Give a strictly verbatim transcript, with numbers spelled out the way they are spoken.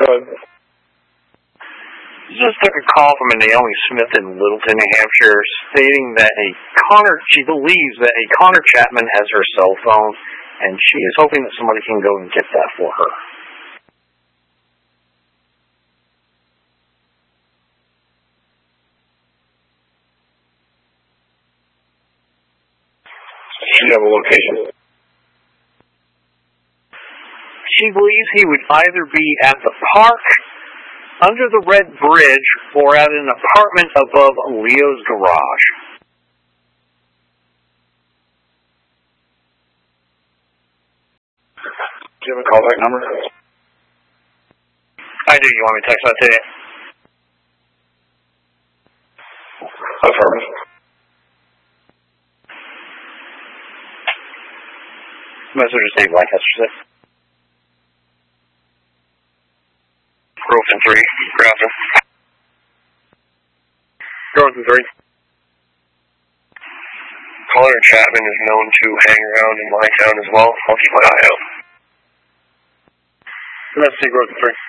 Just took a call from a Naomi Smith in Littleton, New Hampshire, stating that a Connor, she believes that a Connor Chapman has her cell phone, and she is hoping that somebody can go and get that for her. Do you have a location? She believes he would either be at the park, under the Red Bridge, or at an apartment above Leo's garage. Do you have a callback number? I do. You want me to text that to you? Affirmative. Message received, Lancaster six. Growth three, Grafton. Growth three. Connor Chapman is known to hang around in my town as well. I'll keep my eye out. Let's see, Growth three.